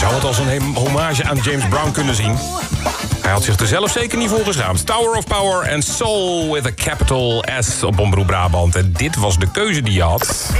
zou het als een hommage aan James Brown kunnen zien. Hij had zich er zelf zeker niet voor geschaamd. Tower of Power en Soul with a capital S op Omroep Brabant. En dit was de keuze die je had.